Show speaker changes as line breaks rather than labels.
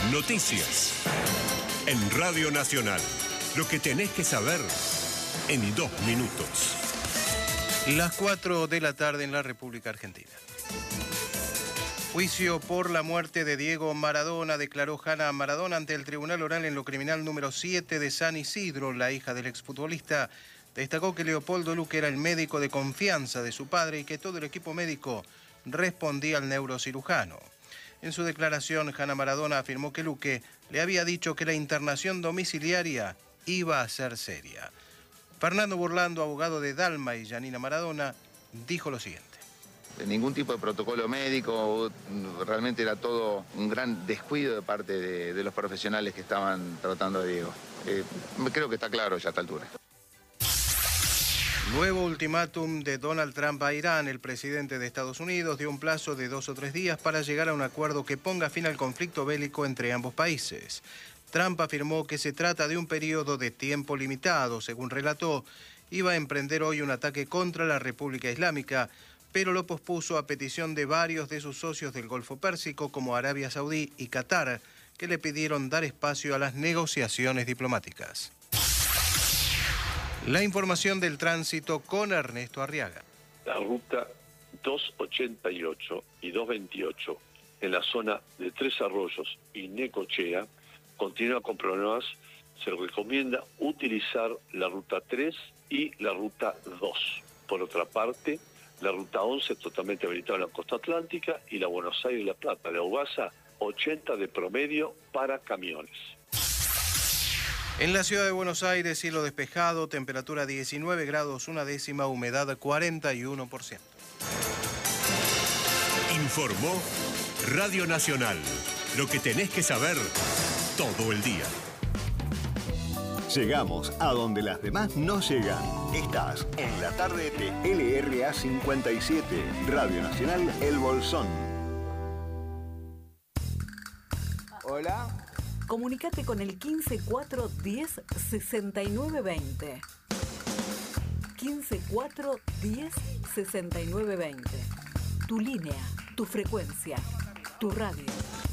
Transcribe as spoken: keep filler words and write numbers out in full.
Noticias. En Radio Nacional. Lo que tenés que saber en dos minutos.
Las cuatro de la tarde en la República Argentina. Juicio por la muerte de Diego Maradona, declaró Hanna Maradona ante el Tribunal Oral en lo Criminal número siete de San Isidro. La hija del exfutbolista destacó que Leopoldo Luque era el médico de confianza de su padre y que todo el equipo médico respondía al neurocirujano. En su declaración, Hanna Maradona afirmó que Luque le había dicho que la internación domiciliaria iba a ser seria. Fernando Burlando, abogado de Dalma y Janina Maradona, dijo lo siguiente.
Ningún tipo de protocolo médico, realmente era todo un gran descuido de parte de, de los profesionales que estaban tratando a Diego. Eh, creo que está claro ya a esta altura.
Nuevo ultimátum de Donald Trump a Irán. El presidente de Estados Unidos dio un plazo de dos o tres días para llegar a un acuerdo que ponga fin al conflicto bélico entre ambos países. Trump afirmó que se trata de un periodo de tiempo limitado. Según relató, iba a emprender hoy un ataque contra la República Islámica, pero lo pospuso a petición de varios de sus socios del Golfo Pérsico, como Arabia Saudí y Qatar, que le pidieron dar espacio a las negociaciones diplomáticas. La información del tránsito con Ernesto Arriaga.
La ruta doscientos ochenta y ocho y doscientos veintiocho en la zona de Tres Arroyos y Necochea continúa con problemas. Se recomienda utilizar la ruta tres y la ruta dos. Por otra parte, la ruta once totalmente habilitada en la costa atlántica y la Buenos Aires-La Plata, la UBASA, ochenta de promedio para camiones.
En la ciudad de Buenos Aires, cielo despejado, temperatura diecinueve grados, una décima, humedad cuarenta y uno por ciento.
Informó Radio Nacional. Lo que tenés que saber todo el día.
Llegamos a donde las demás no llegan. Estás en la tarde de L R A cincuenta y siete, Radio Nacional El Bolsón.
Hola.
Comunicate con el quince cuatro diez sesenta y nueve veinte. quince cuatro diez sesenta y nueve veinte. Tu línea, tu frecuencia, tu radio.